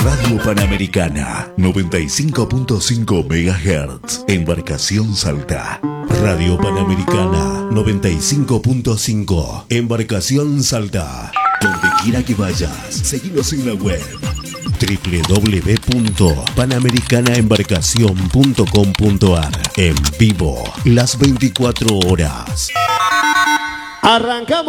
Radio Panamericana, 95.5 MHz, Embarcación Salta. Radio Panamericana, 95.5, Embarcación Salta. Donde quiera que vayas, seguinos en la web www.panamericanaembarcacion.com.ar. En vivo, las 24 horas. Arrancamos.